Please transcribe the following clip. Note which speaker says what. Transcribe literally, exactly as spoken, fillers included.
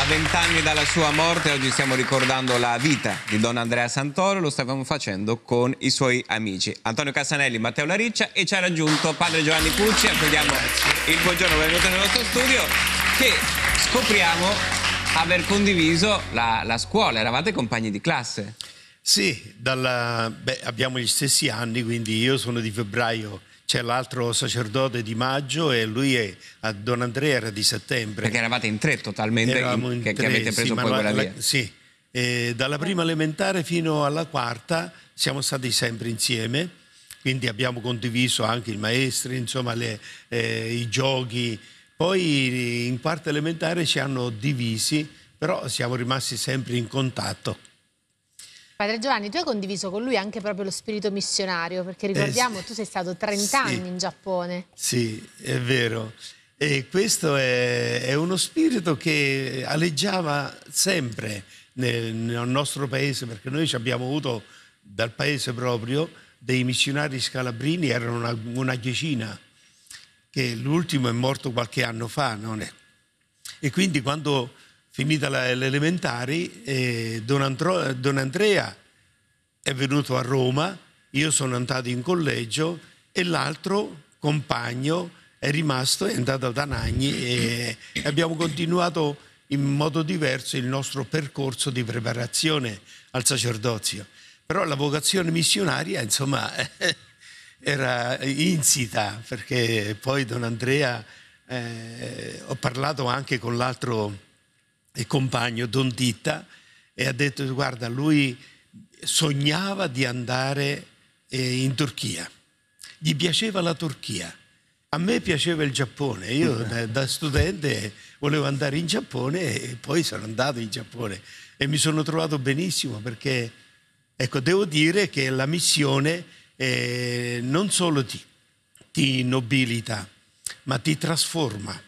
Speaker 1: vent'anni dalla sua morte, oggi stiamo ricordando la vita di Don Andrea Santoro, lo stavamo facendo con i suoi amici Antonio Cassanelli, Matteo Lariccia, e ci ha raggiunto padre Giovanni Pucci. Accogliamo il buongiorno, benvenuto nel nostro studio, che scopriamo aver condiviso la, la scuola. Eravate compagni di classe?
Speaker 2: Sì, dalla, beh, abbiamo gli stessi anni, quindi io sono di febbraio, c'è l'altro sacerdote di maggio e lui è, a Don Andrea era di settembre.
Speaker 1: Perché eravate in tre totalmente,
Speaker 2: Eravamo in
Speaker 1: che,
Speaker 2: tre,
Speaker 1: che avete preso
Speaker 2: sì,
Speaker 1: poi
Speaker 2: la,
Speaker 1: quella
Speaker 2: la,
Speaker 1: via.
Speaker 2: Sì, e dalla prima elementare fino alla quarta siamo stati sempre insieme, quindi abbiamo condiviso anche i maestri, insomma le, eh, i giochi. Poi in quarta elementare ci hanno divisi, però siamo rimasti sempre in contatto.
Speaker 3: Padre Giovanni, tu hai condiviso con lui anche proprio lo spirito missionario, perché ricordiamo,
Speaker 2: Eh,
Speaker 3: tu sei stato trenta
Speaker 2: sì,
Speaker 3: anni in Giappone.
Speaker 2: Sì, è vero. E questo è, è uno spirito che aleggiava sempre nel, nel nostro paese, perché noi ci abbiamo avuto dal paese proprio dei missionari scalabrini, erano una, una decina, che l'ultimo è morto qualche anno fa, non è? E quindi quando finita le elementari, eh, Don, Andro, Don Andrea è venuto a Roma, io sono andato in collegio e l'altro compagno è rimasto, è andato ad Anagni e abbiamo continuato in modo diverso il nostro percorso di preparazione al sacerdozio. Però la vocazione missionaria, insomma, era insita, perché poi Don Andrea, eh, ho parlato anche con l'altro il compagno Don Titta e ha detto: guarda, lui sognava di andare eh, in Turchia, gli piaceva la Turchia, a me piaceva il Giappone, io da, da studente volevo andare in Giappone e poi sono andato in Giappone e mi sono trovato benissimo, perché ecco, devo dire che la missione eh, non solo ti, ti nobilita, ma ti trasforma.